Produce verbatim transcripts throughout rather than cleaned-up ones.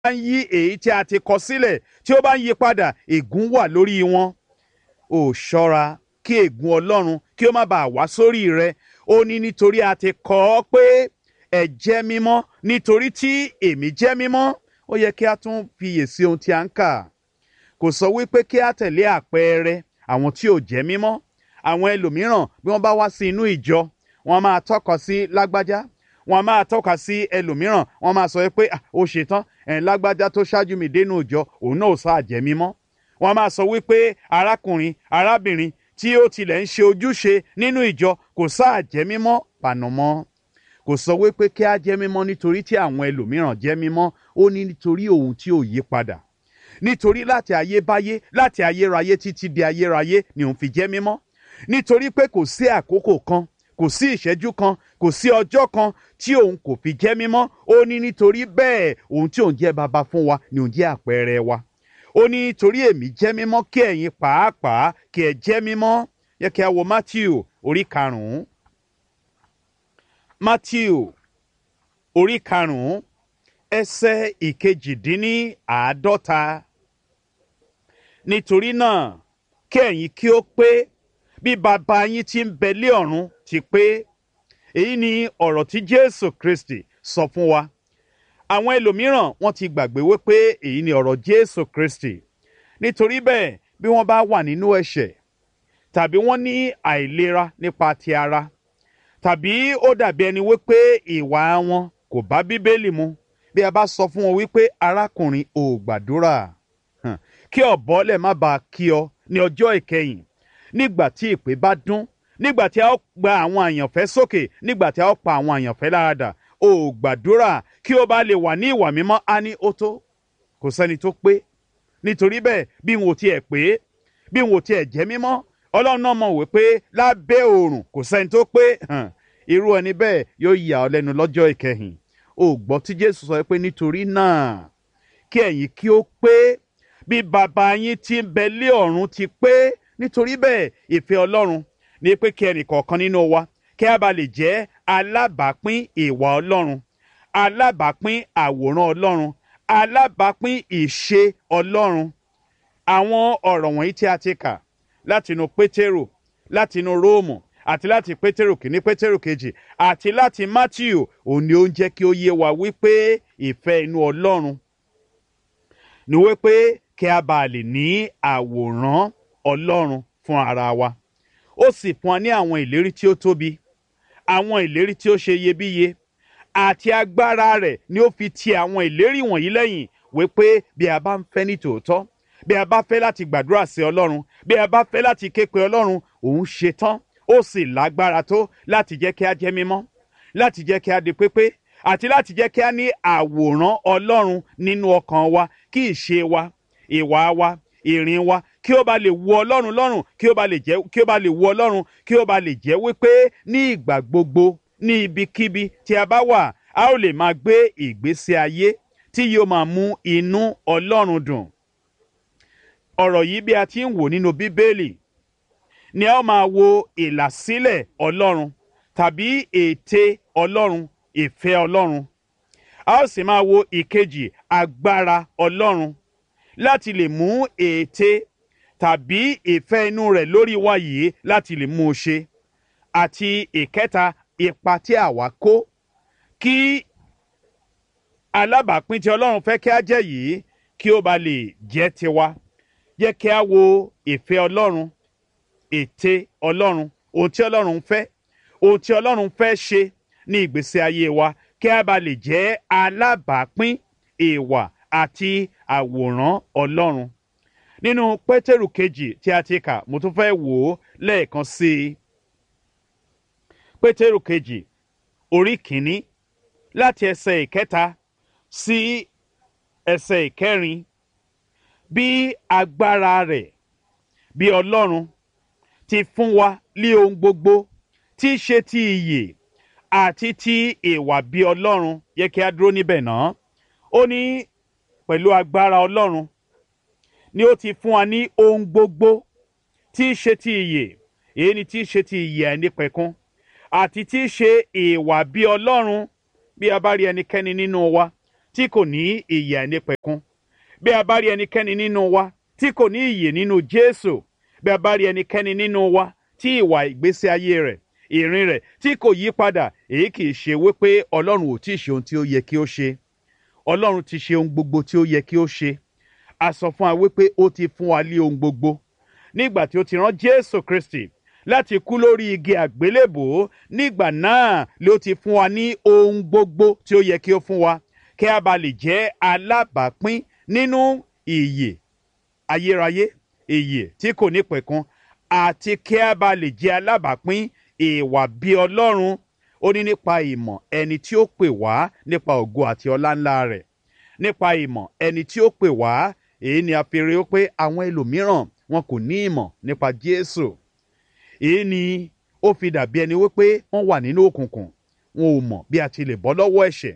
ń yí èyí tí a ti kọ sílẹ̀ tí ó bá ń yí padà ègún wà lórí wọn. ò ṣọ́ra kí ègún Ọlọ́run kí ó má bàa wá sórí rẹ. ó ní nítorí a ti kọ ọ́ pé ẹ jẹ́ mímọ́ nítorí tí èmi jẹ́ mímọ́. ó yẹ kí a tún fiyèsí ohun tí a ń kà. kò sọ wípé kí a tẹ̀lé àpẹẹrẹ àwọn tí ò jẹ́ mímọ́. àwọn ẹlòmíràn bí wọ́n bá wá sí inú ìjọ wọ́n máa tọ́ka sí lágbájá, wọ́n máa tọ́ka sí ẹlòmíràn, wọ́n máa sọ pé ó ṣetán ẹ̀ lágbájá tó ṣáájú mi dénú ìjọ òun náà ò sáà jẹ́ mímọ́. wọ́n máa sọ wípé arákùnrin arábìnrin tí ó tilẹ̀ ń ṣe ojúṣe nínú ìjọ kò sáà jẹ́ mímọ́ pànàmọ́. kò sọ wípé kí a jẹ́ mímọ́ nítorí tí àwọn ẹlòmíràn jẹ́ mímọ́. ó ní nítorí òun tí ò yí padà. nítorí láti ayébáyé láti ayérayé títí di ayérayé ni òun fi jẹ́ mímọ́. nítorí pé kò sí àkókò kan, kò sí ìṣẹ́jú kan, kò sí ọjọ́ kan tí òun kò fi jẹ́ mímọ́. ó ní nítorí bẹ́ẹ̀ òun tí òun jẹ́ baba fún wa ni òun jẹ́ àpẹẹrẹ wa. ó ní nítorí èmi jẹ́ mímọ́ kí ẹ̀yin pàápàá kí ẹ jẹ́ mímọ́. yẹ kí a wo Matthew orí karùn-ún. Matthew orí karùn-ún ẹsẹ̀ ìkejìdínláàádọ́ta. nítorí náà kí ẹ̀yin kí ó pé bí baba yín tí ń bẹ lé ọ̀run ti pé. èyí ni ọ̀rọ̀ tí Jésù Kristi sọ fún wa. àwọn ẹlòmíràn wọ́n ti gbàgbé wípé èyí ni ọ̀rọ̀ Jésù Kristi. nítorí bẹ́ẹ̀ bí wọ́n bá wà nínú ẹ̀ṣẹ̀ tàbí wọ́n ní àìlera nípa ti ara tàbí ó dàbí ẹni wípé ìwà wọn kò bá Bíbélì mu, bí a bá sọ fún wọn wípé arákùnrin ò gbàdúrà kí ọ̀bọ̀lẹ̀ má bàa kí ọ ní ọjọ́ ìkẹyìn nígbà tí ìpè bá dún, nígbà tí a ó gba àwọn àyànfẹ́ sókè, nígbà tí a ó pa àwọn àyànfẹ́ láradà, ò gbàdúrà kí ó bá lè wà ní ìwà mímọ́. á ní ó tó, kò sẹ́ni tó pé. nítorí bẹ́ẹ̀ bí n ò tiẹ̀ pé, bí n ò tiẹ̀ jẹ́ mímọ́, Ọlọ́run náà mọ̀ wípé lábẹ́ oòrùn kò sẹ́ni tó pé. irú ẹni bẹ́ẹ̀ yóò yà ọ́ lẹ́nu lọ́jọ́ ìkẹyìn. ó gbọ́ tí Jésù sọ pé nítorí náà kí ẹ̀yin kí ó pé bí baba yín tí ń bẹ lé ọ̀run ti pé. nítorí bẹ́ẹ̀ ìfẹ́ Ọlọ́run ni pé kí ẹnì kọ̀ọ̀kan nínú wa kí a bá lè jẹ́ alábàápín ìwà Ọlọ́run, alábàápín àwòrán Ọlọ́run, alábàápín ìṣe Ọlọ́run. àwọn ọ̀rọ̀ wọ̀nyí tí a ti kà látinú Pétérù, látinú Róòmù àti láti Pétérù kìíní, Pétérù kejì àti láti Mátíù, òun ni ó ń jẹ́ kí ó yé wa wípé ìfẹ́ inú Ọlọ́run ni wípé kí a bá lè ní àwòrán Ọlọ́run fún ara wa. ó sì fún wa ní àwọn ìlérí tí ó tóbi, àwọn ìlérí tí ó ṣe iyebíye, àti agbára rẹ̀ ni ó fi ti àwọn ìlérí wọ̀nyí lẹ́yìn wípé bí a bá ń fẹ́ ní tòótọ́, bí a bá fẹ́ láti gbàdúrà sí Ọlọ́run, bí a bá fẹ́ láti ké pe Ọlọ́run, òun ṣetán, ó sì lágbára tó láti jẹ́ kí a jẹ́ mímọ́, láti jẹ́ kí a di pépé, àti láti jẹ́ kí a ní àwòrán Ọlọ́run nínú ọkàn wa, kí ìṣe wa, ìwà wa, ìrìn wa kí ó bá lè wu Ọlọ́run lọ́rùn, kí ó bá lè jẹ́ kí ó bá lè wu Ọlọ́run, kí ó bá lè jẹ́ wípé ní ìgbà gbogbo ní ibikíbi tí a bá wà a ó lè máa gbé ìgbésí ayé tí yóò máa mú inú Ọlọ́run dùn. ọ̀rọ̀ yìí bí a ti ń wò nínú Bíbélì ni a ó máa wo ìlàsílẹ̀ Ọlọ́run tàbí ète Ọlọ́run, ìfẹ́ Ọlọ́run. a ó sì máa wo ìkejì, agbára Ọlọ́run láti lè mú ète tàbí ìfẹ́ inú rẹ̀ lórí wa yìí láti lè mú un ṣe. àti ìkẹta, ipa tí àwa kó kí alábàápín tí Ọlọ́run fẹ́ kí a jẹ́ yìí kí ó bá lè jẹ́ tiwa. jẹ́ kí a wo ìfẹ́ Ọlọ́run, ète Ọlọ́run, ohun tí Ọlọ́run fẹ́, ohun tí Ọlọ́run fẹ́ ṣe ní ìgbésí ayé wa, kí a bá lè jẹ́ alábàápín ìwà àti àwòrán Ọlọ́run. nínú Pétérù kejì tí a ti kà, mo tún fẹ́ wò ó lẹ́ẹ̀kan sí i. Pétérù kejì orí kìíní láti ẹsẹ̀ ìkẹta sí ẹsẹ̀ ìkẹrin. bí agbára rẹ̀ bí Ọlọ́run ti fún wa lé ohun gbogbo tí í ṣe ti ìyè àti ti ìwà bí Ọlọ́run. yẹ kí a dúró níbẹ̀ náà. ó ní pẹ̀lú agbára Ọlọ́run ni ó ti fún wa ní ohun gbogbo tí í ṣe ti ìyè, èyí ni tí í ṣe ti ìyè àìnípẹ̀kun, àti tí í ṣe ìwà bí Ọlọ́run. bí a bá rí ẹnikẹ́ni nínú wa tí kò ní ìyè àìnípẹ̀kun. Bí a bá rí ẹnikẹ́ni nínú wa tí kò ní ìyè nínú Jésù, bí a bá rí ẹnikẹ́ni nínú wa tí ìwà ìgbésí ayé rẹ̀, ìrìn rẹ̀ tí kò yí padà, èyí kì í ṣe wípé Ọlọ́run ò tí ì ṣe ohun tí ó yẹ kí ó ṣe. Ọlọ́run ti ṣe ohun gbogbo tí ó yẹ kí ó ṣe. A sọ fún wa wípé ó ti fún wa lé ohun gbogbo nígbà tí ó ti rán Jésù Kristi láti kú lórí igi àgbélébòó. Nígbà náà ló ti fún wa ní ohun gbogbo tí ó yẹ kí ó fún wa, kí a bá lè jẹ́ alábàápín nínú ìyè ayérayé, ìyè tí kò ní pẹ̀kun, àti kí a bá lè jẹ́ alábàápín ìwà bí Ọlọ́run. Ó ní nípa ìmọ̀ ẹni tí ó pè wá nípa ògo àti ọlá ńlá rẹ̀. Nípa ìmọ̀ ẹni tí ó pè wá, èyí ni a fi rí pé àwọn ẹlòmíràn wọn kò ní ìmọ̀ nípa Jésù. Èyí ni ó fi dàbí ẹni wípé wọ́n wà nínú òkùnkùn. Wọn ò mọ̀ bí a ti lè bọ́ lọ́wọ́ ẹ̀ṣẹ̀.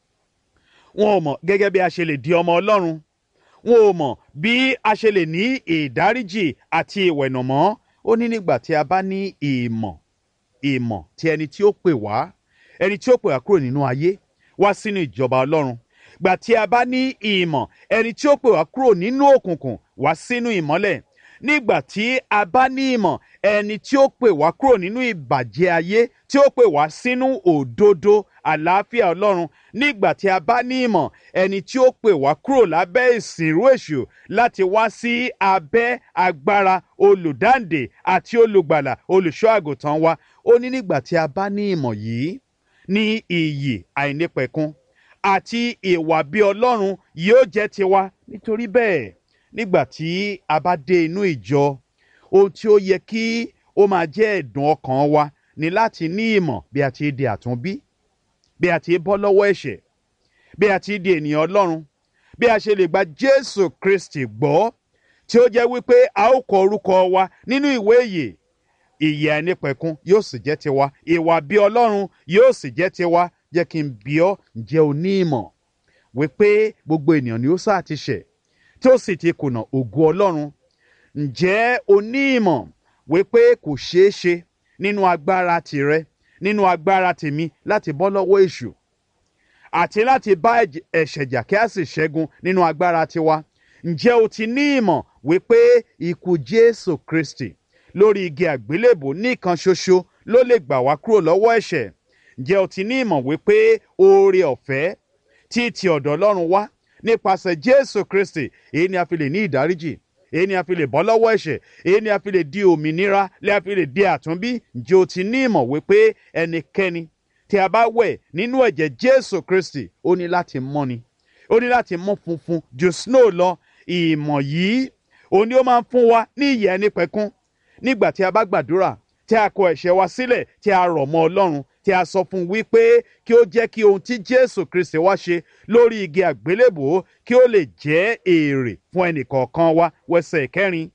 Wọn ò mọ̀ gẹ́gẹ́ bí a ṣe lè di ọmọ Ọlọ́run. Wọn ò mọ̀ bí a ṣe lè ní ìdáríjì àti ìwẹ̀nùmọ́. Ó ní nígbà tí a bá ní ìmọ̀, ìmọ̀ tí ẹni tí ó pè wá, ẹni tí ó pè wá kúrò nínú ayé wá sínú ìjọba Ọlọ́run. Gbà tí a bá ní ìmọ̀ ẹni tí ó pè wá kúrò nínú òkùnkùn wá sínú ìmọ́lẹ̀. Nígbà tí a bá ní ìmọ̀ ẹni tí ó pè wá kúrò nínú ìbàjẹ́ ayé, tí ó pè wá sínú òdodo àlàáfíà Ọlọ́run. Nígbà tí a bá ní ìmọ̀ ẹni tí ó pè wá kúrò lábẹ́ ìsìnrú èṣù láti wá sí abẹ́ agbára olùdáǹdè àti olùgbàlà olùṣọ́ àgùntàn wa. Ó ní nígbà tí a bá ní ìmọ̀ yìí, ní ìyè àìnípẹ̀kun àti ìwà bí Ọlọ́run yóò jẹ́ tiwa. Nítorí bẹ́ẹ̀, nígbà tí a bá dé inú ìjọ, ohun tí ó yẹ kí ó máa jẹ́ ẹ̀dùn ọkàn wa ni láti ní ìmọ̀ bí a ti di àtúnbí, bí a ti bọ́ lọ́wọ́ ẹ̀ṣẹ̀, bí a ti di ènìyàn Ọlọ́run, bí a ṣe lè gba Jésù Kristi gbọ́, tí ó jẹ́ wípé a ó kọ orúkọ wa nínú ìwé ìyè. Ìyè àìnípẹ̀kun yóò sì jẹ́ tiwa, ìwà bí Ọlọ́run yóò sì jẹ́ tiwa. Jẹ́ kí n bi ọ́, ǹjẹ́ o ní ìmọ̀ wípé gbogbo ènìyàn ni ó sá ti ṣẹ̀ tí ó sì ti kùnà ògo Ọlọ́run? Ǹjẹ́ o ní ìmọ̀ wípé kò ṣeé ṣe nínú agbára tìrẹ, nínú agbára tèmi láti bọ́ lọ́wọ́ èṣù àti láti bá ẹ̀ṣẹ̀ jà kí a sì ṣẹ́gun nínú agbára tiwa? Ǹjẹ́ o ti ní ìmọ̀ wípé ikú Jésù Kristi lórí igi àgbélébùú nìkan ṣoṣo ló lè gbà wá kúrò lọ́wọ́ ẹ̀ṣẹ̀? Ǹjẹ́ o ti ní ìmọ̀ wípé oore ọ̀fẹ́ tí ti ọ̀dọ̀ Ọlọ́run wá nípasẹ̀ Jésù Kristi, èyí ni a fi lè ní ìdáríjì, èyí ni a fi lè bọ́ lọ́wọ́ ẹ̀ṣẹ̀, èyí ni a fi lè di òmìnira, lè a fi lè di àtúnbí? Ǹjẹ́ o ti ní ìmọ̀ wípé ẹnikẹ́ni tí a bá wẹ̀ nínú ẹ̀jẹ̀ Jésù Kristi, ó ní láti mọ́ ni, ó ní láti mọ́ funfun ju snow lọ? Ìmọ̀ yìí òun ni ó máa ń fún wa ní ìyè àìnípẹ̀kun. Nígbà tí a bá gbàdúrà, tí a kọ ẹ̀ṣẹ̀ wa sílẹ̀, tí a rọ̀ mọ́ Ọlọ́run, tí a sọ fún wípé kí ó jẹ́ kí ohun tí Jésù Kristi wá ṣe lórí igi àgbélébùú kí ó lè jẹ́ èrè fún ẹnìkọ̀ọ̀kan wa. Wẹsẹ̀ ìkẹrin.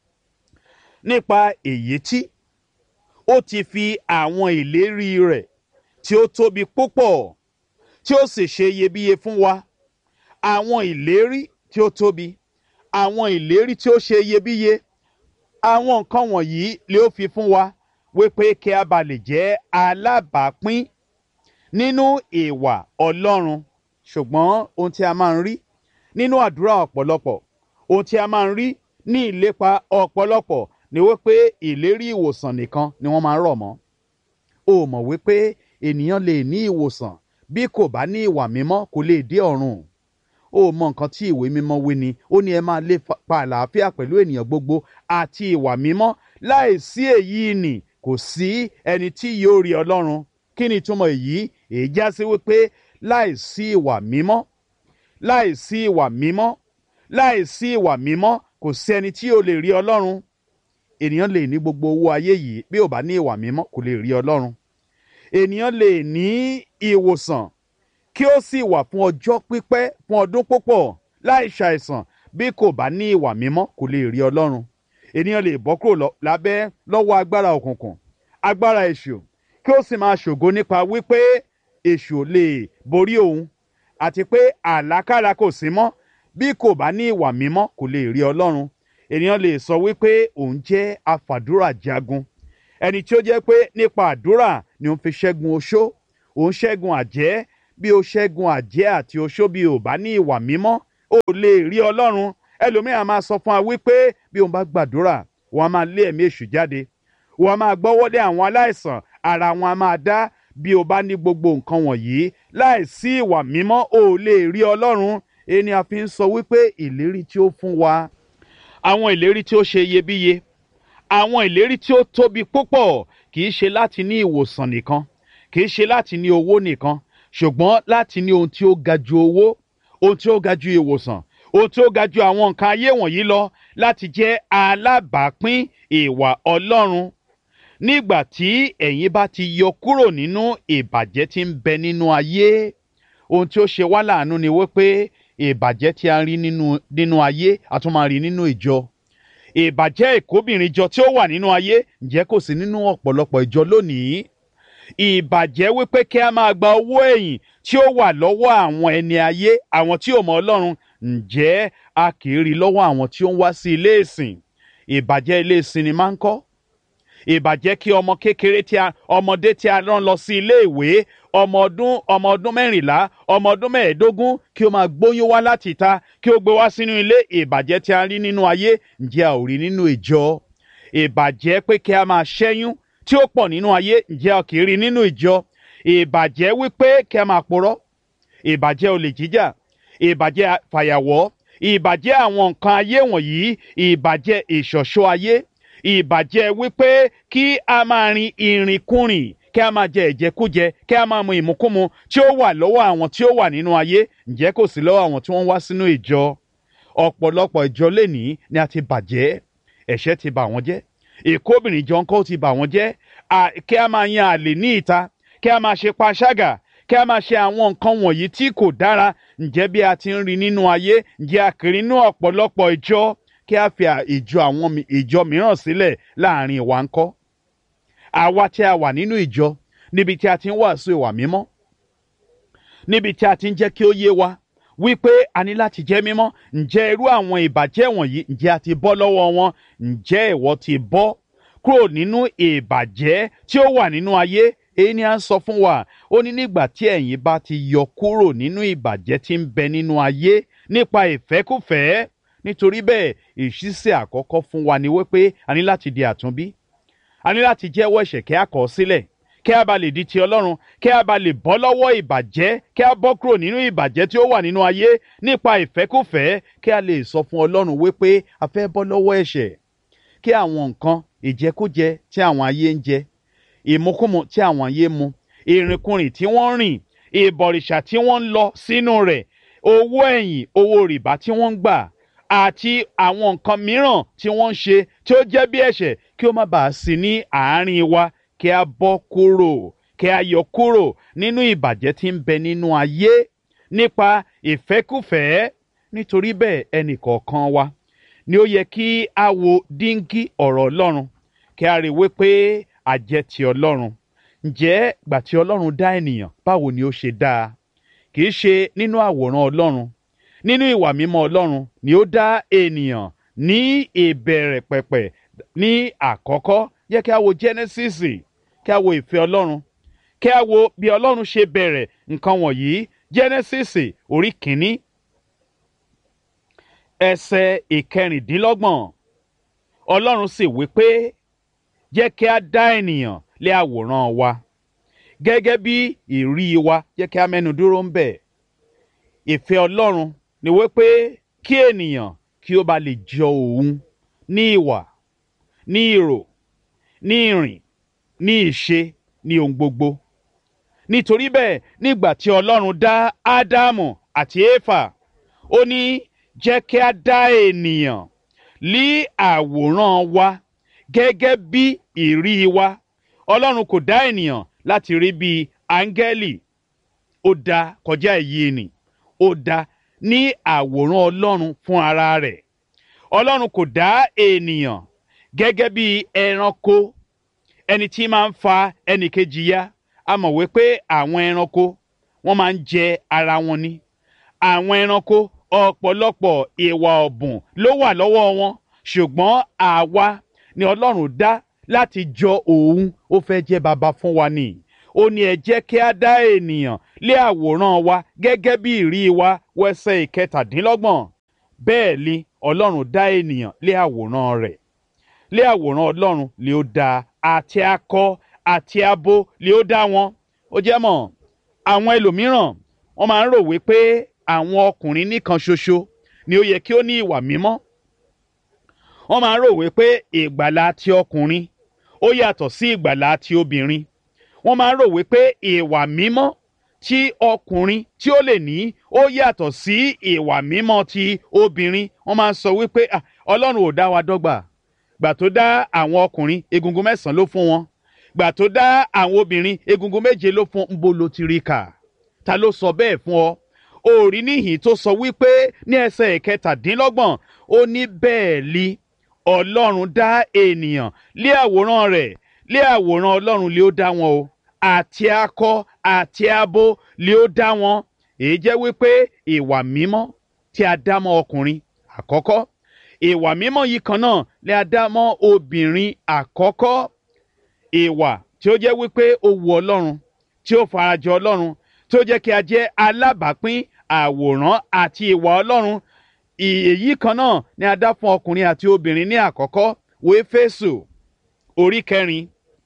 Nípa èyí tí ó ti fi àwọn ìlérí rẹ̀ tí ó tóbi púpọ̀ tí ó sì ṣe iyebíye fún wa. Àwọn ìlérí tí ó tóbi, àwọn ìlérí tí ó ṣe iyebíye, àwọn nǹkan wọ̀nyí lè ó fi fún wa wípé kí a bá lè jẹ́ alábàápín nínú ìwà Ọlọ́run. Ṣùgbọ́n ohun tí a máa ń rí nínú àdúrà ọ̀pọ̀lọpọ̀, ohun tí a máa ń rí ní ìlépa ọ̀pọ̀lọpọ̀ ni wípé ìlérí ìwòsàn nìkan ni wọ́n máa ń rọ̀ mọ́. O mọ̀ wípé ènìyàn lè ní ìwòsàn bí kò bá ní ìwà mímọ́, kò lè dé ọ̀run. O mọ nǹkan tí ìwé mímọ́ wí ni, ó ní ẹ máa lépa àlàáfíà pẹ̀lú ènìyàn gbogbo àti ìwà mímọ́. Láìsí èyí nì kò sí ẹni tí yóò rí Ọlọ́run. Kí ni ìtumọ̀ èyí? Èyí já sí wípé láìsí ìwà mímọ́, láìsí ìwà mímọ́, láìsí ìwà mímọ́ kò sí ẹni tí yóò lè rí Ọlọ́run. Ènìyàn lè ní gbogbo owó ayé yìí, bí ò bá ní ìwà mímọ́ kò lè rí Ọlọ́run. Ènìyàn lè ní ìwòsàn kí ó sì wà fún ọjọ́ pípẹ́, fún ọdún púpọ̀ láì ṣàìsàn, bí kò bá ní ìwà mímọ́ kò lè rí Ọlọ́run. Ènìyàn lè bọ́ kúrò lábẹ́ lọ́wọ́ agbára òkùnkùn, agbára èṣù, kí ó sì máa ṣògo nípa wípé èṣù ò lè borí òun, àti pé àlákàlà kò sí mọ́. Bí kò bá ní ìwà mímọ́ kò lè rí Ọlọ́run. Ènìyàn lè sọ wípé òun jẹ́ afàdúrà jagun, ẹni tí ó jẹ́ pé nípa àdúrà ni òun fi ṣẹ́gun oṣó, òun ṣẹ́gun àjẹ́, bí o ṣẹ́gun àjẹ́ àti oṣó bí o bá ní ìwà mímọ́ o lè rí ọlọ́run. Ẹlòmíràn máa sọ fún wa wípé bí òun bá gbàdúrà wọn a máa lé ẹ̀mí èṣù jáde, wọn a máa gbọ́wọ́lé àwọn aláìsàn, ara wọn a máa dá. Bí o bá ní gbogbo nǹkan wọ̀nyí láìsí ìwà mímọ́ o lè rí ọlọ́run. Ẹni a fi ń sọ wípé ìlérí tí ó fún wa, àwọn ìlérí tí ó ṣe iyebíye, àwọn ìlérí tí ó tóbi púpọ̀, kì í ṣe láti ní ìwòsàn nìkan, kì í ṣe láti ní owó nìkan, ṣùgbọ́n láti ní ohun tí ó ga ju owó, ohun tí ó ga ju ìwòsàn, ohun tí ó ga ju àwọn nǹkan ayé wọ̀nyí lọ, láti jẹ́ alábàápín ìwà Ọlọ́run. Nígbà tí ẹ̀yin bá ti yọ kúrò nínú ìbàjẹ́ tí ń bẹ nínú ayé, ohun tí ó ṣe wá láàánú ni wípé ìbàjẹ́ tí a rí nínú nínú ayé a tún máa rí nínú ìjọ. Ìbàjẹ́ ìkóbìnrin jọ tí ó wà nínú ayé ǹjẹ́ kò sí nínú ọ̀pọ̀lọpọ̀ ìjọ lónìí. Ìbàjẹ́ wípé kí a máa gba owó ẹ̀yìn tí ó wà lọ́wọ́ àwọn ẹni ayé, àwọn tí ò mọ Ọlọ́run, ǹjẹ́ a kì í rí lọ́wọ́ àwọn tí ó ń wá sí ilé ìsìn. Ìbàjẹ́ ilé ìsìn ni máa ń kọ́. Ìbàjẹ́ kí ọmọ kékeré tí a ọmọdé tí a rán lọ sí ilé ìwé, ọmọ ọdún ọmọ ọdún mẹ́rìnlá, ọmọ ọdún mẹ́ẹ̀ẹ́dógún, kí ó máa gbóyún wá láti ìta, kí ó gbé wá sínú ilé. Ìbàjẹ́ tí a rí nínú ayé ǹjẹ́ a ò rí nínú ìjọ. Ìbàjẹ́ pé kí a máa ṣẹ́yún tí ó pọ̀ nínú ayé ǹjẹ́ a kì í rí nínú ìjọ. Ìbàjẹ́ wípé kí a máa purọ́, ìbàjẹ́ olè jíjà, ìbàjẹ́ fàyàwọ́, ìbàjẹ́ àwọn nǹkan ayé wọ̀nyí, ìbàjẹ́ ìṣọ̀ṣọ́ ayé, ìbàjẹ́ wípé kí a máa rin ìrìnkúrìn, kí a máa jẹ ìjẹkújẹ, kí a máa mu ìmukúmu tí ó wà lọ́wọ́ àwọn tí ó wà nínú ayé ǹjẹ́ kò sí lọ́wọ́ àwọn tí wọ́n wá sínú ìjọ. Ọ̀pọ̀lọpọ̀ ìjọ lénìí ni a ti bàjẹ́, ẹ̀ṣẹ̀ ti bà wọ́n jẹ́, ìkóbìnrin jọ ńkọ́ ti bà wọ́n jẹ́, kí a máa yan àlè ní ìta, kí a máa ṣe panṣágà, kí a máa ṣe àwọn nǹkan wọ̀nyí tí kò dára. Ǹjẹ́ bí a ti ń rí nínú ayé ǹjẹ́ a kì í rí nínú ọ̀pọ̀lọpọ̀ ìjọ. Kí a fi ìjọ àwọn ìjọ mìíràn sílẹ̀ láàrin wa ńkọ́. Àwa tí a wà nínú ìjọ níbi tí a ti ń wàásù ìwà mímọ́, níbi tí a ti ń jẹ́ kí ó yé wa wípé a ní láti jẹ́ mímọ́, ǹjẹ́ irú àwọn ìbàjẹ́ wọ̀nyí ǹjẹ́ a ti bọ́ lọ́wọ́ wọn? Ǹjẹ́ ìwọ ti bọ́ kúrò nínú ìbàjẹ́ tí ó wà nínú ayé? Èyí ni a ń sọ fún wa. Ó ní nígbà tí ẹ̀yin bá ti yọ kúrò nínú ìbàjẹ́ tí ń bẹ nínú ayé nípa ìfẹ́kúfẹ̀ẹ́. Nítorí bẹ́ẹ̀ ìṣísẹ̀ àkọ́kọ́ fún wa ni wípé a ní láti di àtúnbí, a ní láti jẹ́wọ́ ẹ̀ṣẹ̀ kí a kọ̀ ọ́ sílẹ̀, kí a bá lè di ti Ọlọ́run, kí a bá lè bọ́ lọ́wọ́ ìbàjẹ́, kí a bọ́ kúrò nínú ìbàjẹ́ tí ó wà nínú ayé nípa ìfẹ́kúfẹ̀ẹ́, kí a lè sọ fún Ọlọ́run wípé a fẹ́ bọ́ lọ́wọ́ ẹ̀ṣẹ̀, kí àwọn nǹkan ìjẹkújẹ tí àwọn ayé ń jẹ, ìmukúmu tí àwọn ayé mu, ìrìnkúrìn tí wọ́n rìn, ìbọ̀rìṣà tí wọ́n ń lọ sínú rẹ̀, owó ẹ̀yìn, owó rìbá tí wọ́n ń gbà, àti àwọn nǹkan mìíràn tí wọ́n ń ṣe tí ó jẹ́ bí ẹ̀ṣẹ̀, kí ó má bàa sí ní àárín wa. Kí a bọ́ kúrò, kí a yọ kúrò nínú ìbàjẹ́ tí ń bẹ nínú ayé nípa ìfẹ́kúfẹ̀ẹ́. Nítorí bẹ́ẹ̀ ẹnì kọ̀ọ̀kan wa ni ó yẹ kí a wo díngí ọ̀rọ̀ Ọlọ́run, kí a rí wípé a jẹ́ ti Ọlọ́run. Ǹjẹ́ gbà tí Ọlọ́run dá ènìyàn, báwo ni ó ṣe dá a? Kì í ṣe nínú àwòrán Ọlọ́run, nínú ìwà mímọ́ Ọlọ́run ni ó dá ènìyàn ní ìbẹ̀rẹ̀ pẹ̀pẹ̀. Ní àkọ́kọ́ yẹ kí a wo Genesis, kí a wo ìfẹ́ Ọlọ́run, kí a wo bí Ọlọ́run ṣe bẹ̀rẹ̀ nǹkan wọ̀nyí. Genesis orí kìíní ẹsẹ̀ ìkẹrìndínlọ́gbọ̀n. Ọlọ́run sì wí pé jẹ́ kí a dá ènìyàn lé àwòrán wa gẹ́gẹ́ bí ìrí wa. Jẹ́ kí a mẹ́nu dúró ń bẹ̀. Ìfẹ́ Ọlọ́run ni wípé kí ènìyàn kí ó bá lè jọ òun ní ìwà, ní ìrò, ní ìrìn, ní ìṣe, ní ohun gbogbo. Nítorí bẹ́ẹ̀ nígbà tí Ọlọ́run dá Ádámù àti Éfà, ó ní jẹ́ kí a dá ènìyàn lí àwòrán wa gẹ́gẹ́ bí ìrí wa. Ọlọ́run kò dá ènìyàn láti rí bí áńgẹ́lì, ó dá kọjá èyí ni, ó dá ní àwòrán Ọlọ́run fún ara rẹ̀. Ọlọ́run kò dá ènìyàn gẹ́gẹ́ bí ẹranko, ẹni tí máa ń fa ẹnì kejì ya. A mọ̀ wípé àwọn ẹranko wọ́n máa ń jẹ ara wọn ni. Àwọn ẹranko ọ̀pọ̀lọpọ̀ ìwà ọ̀bùn ló wà lọ́wọ́ wọn, ṣùgbọ́n àwa ni Ọlọ́run dá láti jọ òun. Ó fẹ́ jẹ́ baba fún wa ni. ó ní ẹ jẹ́ kí a dá ènìyàn lé àwòrán wa gẹ́gẹ́ bí ìrí wa wẹsẹ̀ ìkẹtàdínlọ́gbọ̀n. Bẹ́ẹ̀ ni Ọlọ́run dá ènìyàn lé àwòrán rẹ̀. Lé àwòrán Ọlọ́run lé ó dá, àti akọ àti abo lé ó dá wọn. Ó jẹ́ mọ̀, àwọn ẹlòmíràn wọ́n máa ń rò wípé àwọn ọkùnrin nìkan ṣoṣo ni ó yẹ kí ó ní ìwà mímọ́. Wọ́n máa ń rò wípé ìgbàlà ti ọkùnrin ó yàtọ̀ sí ìgbàlà ti obìnrin. Wọ́n máa ń rò wípé ìwà mímọ́ tí ọkùnrin tí ó lè ní ó yàtọ̀ sí ìwà mímọ́ ti obìnrin. Wọ́n máa ń sọ wípé ah, Ọlọ́run ò dá wa dọ́gba. Gbà tó dá àwọn ọkùnrin egungun mẹ́sàn-án ló fún wọn. Gbà tó dá àwọn obìnrin egungun méje ló fún. Ńbo lo ti rí kà? Ta ló sọ bẹ́ẹ̀ fún ọ? Òrí níhìn tó sọ wípé ní ẹsẹ̀ ìkẹtàdínlọ́gbọ̀n ó ní bẹ́ẹ̀ li Ọlọ́run dá ènìyàn lé àwòrán rẹ̀, lé àwòrán Ọlọ́run lé ó dá wọn o, àti akọ àti abo lé ó dá wọn. Èyí jẹ́ wípé ìwà mímọ́ tí a dá mọ́ ọkùnrin àkọ́kọ́, ìwà mímọ́ yìí kan náà lé a dá mọ́ obìnrin àkọ́kọ́. Ìwà tí ó jẹ́ wípé ó wu Ọlọ́run, tí ó farajọ Ọlọ́run, tí ó jẹ́ kí a jẹ́ alábàápín àwòrán àti ìwà Ọlọ́run. Èyí kan náà ni a dá fún ọkùnrin àti obìnrin ní àkọ́kọ́. Wo Éfésù orí kẹrin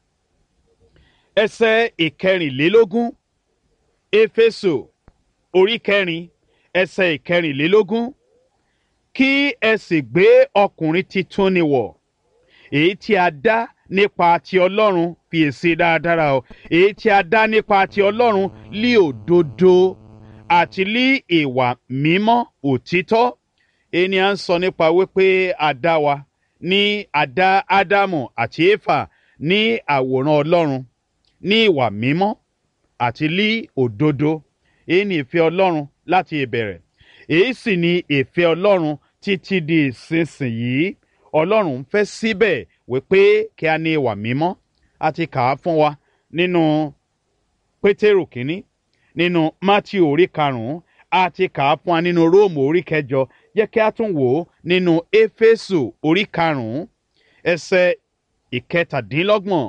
ẹsẹ̀ ìkẹrìnlélógún. Éfésù orí kẹrin ẹsẹ̀ ìkẹrìnlélógún. Kí ẹ sì gbé ọkùnrin titun ni wọ̀, èyí tí a dá nípa ti Ọlọ́run, fiyèsí dáradára o, èyí tí a dá nípa ti Ọlọ́run lí òdodo àti lí ìwà mímọ́ òtítọ́. Ènìyàn ń sọ nípa wípé a dá wa ní a dá Ádámù àti Éfà ní àwòrán Ọlọ́run, ní ìwà mímọ́ àti lí òdodo. Èyí ni ìfẹ́ Ọlọ́run láti ìbẹ̀rẹ̀. Èyí sì ni ìfẹ́ Ọlọ́run títí di ìsinsìnyí. Ọlọ́run fẹ́ síbẹ̀ wípé kí a ní ìwà mímọ́. A ti kà á fún wa nínú Pétérù kínní, nínú Mátíù orí karùn-ún, a ti kà á fún wa nínú Róòmù orí kẹjọ. Jẹ́ kí a tún wò ó nínú Éfésù orí karùn-ún ẹsẹ̀ ìkẹtàdínlọ́gbọ̀n.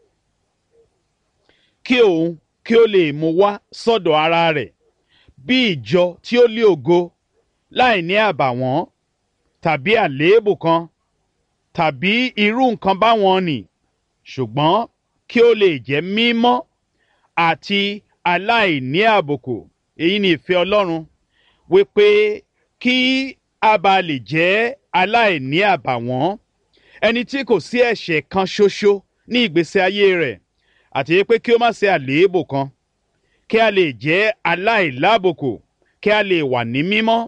Kí òun kí ó lè mú wá sọ́dọ̀ ara rẹ̀ bí ìjọ tí ó lé ògo, láì ní àbàwọ́n tàbí àléébù kan tàbí irú nǹkan báwọn nì, ṣùgbọ́n kí ó lè jẹ́ mímọ́ àti aláìní àbùkù. Èyí ni ìfẹ́ Ọlọ́run, wípé kí a bá lè jẹ́ aláìní àbàwọ́n, ẹni tí kò sí ẹ̀ṣẹ̀ kan ṣoṣo ní ìgbésí ayé rẹ̀, àti pé kí ó má ṣe àléébù kan, kí a lè jẹ́ aláìlábùkù, kí a lè wà ní mímọ́.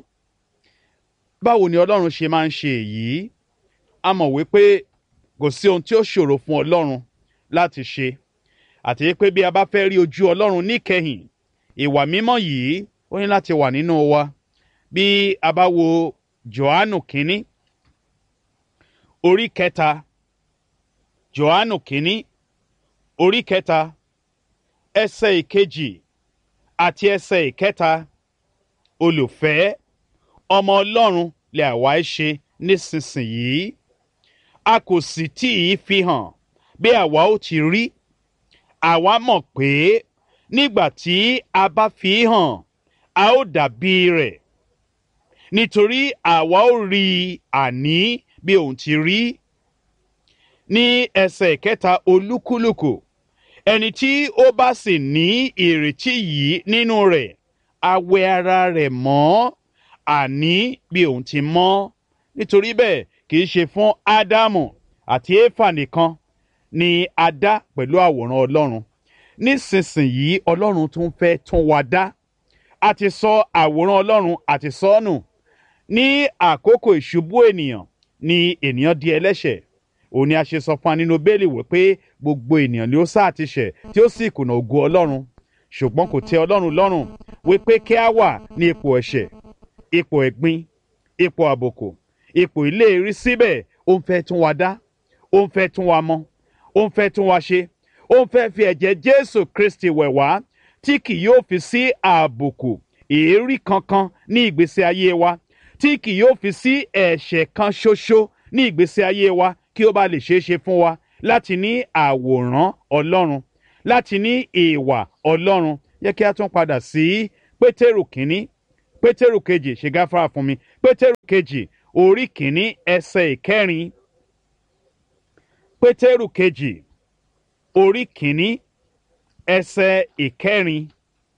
Báwo ni Ọlọ́run ṣe máa ń ṣe èyí? A mọ̀ wípé kò sí ohun tí ó ṣòro fún Ọlọ́run láti ṣe, àti pé bí a bá fẹ́ rí ojú Ọlọ́run níkẹyìn, ìwà mímọ́ yìí ó ní láti wà nínú wa. Bí a bá wo Jòhánù kínní orí kẹta, Jòhánù kínní orí kẹta ẹsẹ̀ ìkejì àti ẹsẹ̀ ìkẹta. Olùfẹ́, ọmọ Ọlọ́run lè àwa ṣe nísinsìnyí, a kò sì tí ì fi hàn bí àwa ó ti rí. Àwa mọ̀ pé nígbà tí a bá fi hàn, a ó dàbí rẹ̀, nítorí àwa ó rí i àní bí òun ti rí. Ní ẹsẹ̀ ìkẹta, olúkúlùkù ẹni tí ó bá sì ní ìrètí yìí nínú rẹ̀, a wẹ ara rẹ̀ mọ́, àní bí òun ti mọ́. Nítorí bẹ́ẹ̀, kì í ṣe fún Ádámù àti Éfà nìkan ni a dá pẹ̀lú àwòrán Ọlọ́run. Nísinsìnyí Ọlọ́run tún fẹ́ tún wa dá. A ti sọ àwòrán Ọlọ́run àti sọ́nù. Ní àkókò ìṣubú ènìyàn ni ènìyàn di ẹlẹ́ṣẹ̀. Òun ni a ṣe sọ fún wa nínú Bíbélì wípé gbogbo ènìyàn ni ó sá ti ṣẹ̀ tí ó sì kùnà ògo Ọlọ́run. Ṣùgbọ́n kò tẹ́ Ọlọ́run lọ́rùn wípé kí a wà ní ipò ẹ̀ṣẹ̀, ipò ẹ̀gbin, ipò àbùkù, ipò ìlérí. Síbẹ̀ ó ń fẹ́ tún wa dá, ó ń fẹ́ tún wa mọ̀, ó ń fẹ́ tún wa ṣe, ó ń fẹ́ fi ẹ̀jẹ̀ Jésù Kristi wẹ̀ wá, tí kì yóò fi sí àbùkù èérí kankan ní ìgbésí ayé wa, tí kì yóò fi sí ẹ̀ṣẹ̀ kan ṣoṣo ní ìgbésí ayé wa, kí ó bá lè ṣeé ṣe fún wa láti ní àwòrán Ọlọ́run, láti ní ìwà Ọlọ́run. Yẹ kí a tún padà sí Pétérù kínní Pétérù kejì ṣe gáfárà fún mi Pétérù kejì orí kínní ẹsẹ̀ ìkẹrin. Pétérù kejì orí kínní ẹsẹ̀ ìkẹrin.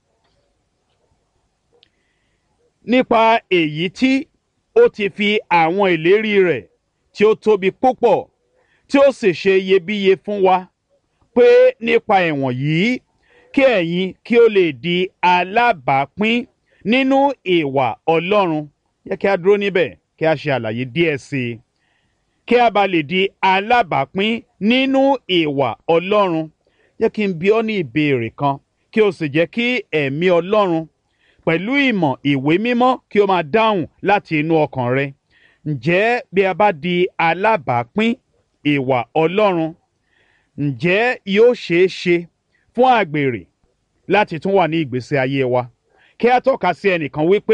Nípa èyí tí ó ti fi àwọn ìlérí rẹ̀ tí ó tóbi púpọ̀ tí ó sì ṣe iyebíye fún wa, pé nípa ìwọ̀n yìí kí ẹ̀yin kí ó lè di alábàápín nínú ìwà Ọlọ́run. Yẹ kí a dúró níbẹ̀ kí a ṣe àlàyé díẹ̀ sí i. Kí a bá lè di alábàápín nínú ìwà Ọlọ́run. Yẹ kí n bi ọ́ ní ìbéèrè kan kí o sì jẹ́ kí ẹ̀mí Ọlọ́run pẹ̀lú ìmọ̀ ìwé mímọ́ kí ó máa dáhùn láti inú ọkàn rẹ. Ǹjẹ́ bí a bá di alábàápín ìwà Ọlọ́run, ǹjẹ́ yóò ṣeé ṣe fún àgbèrè láti tún wà ní ìgbésí ayé wa? Kí a tọ́ka sí ẹnìkan wípé